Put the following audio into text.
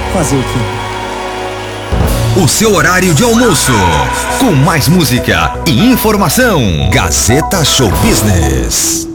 Fazer o quê? O seu horário de almoço, com mais música e informação. Gazeta Show Business.